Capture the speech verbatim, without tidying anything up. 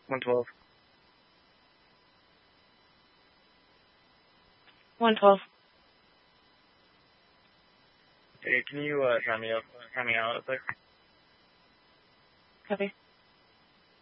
one twelve. one twelve. Hey, can you uh, count me up, count me out up there? Copy.